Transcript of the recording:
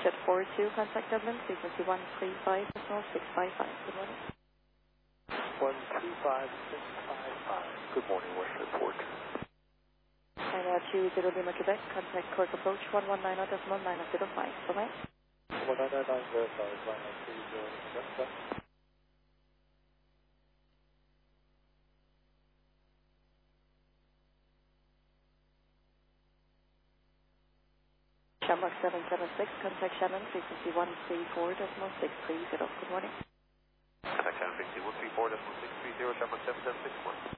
Jet 42, contact Dublin, frequency 135.655. Good morning. 125.655. Good morning, West Airport. And 20 Lima, Quebec, contact Cork approach 119.905. Bye-bye. 199.905. Shamrock 776, contact Shannon, frequency 134.630. Good morning. Contact Shannon, frequency 134.630, Shamrock 776.